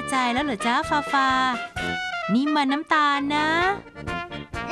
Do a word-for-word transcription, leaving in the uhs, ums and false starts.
ใจแล้วเหรอจ๊ะฟาฟานี่มันน้ำตาลนะ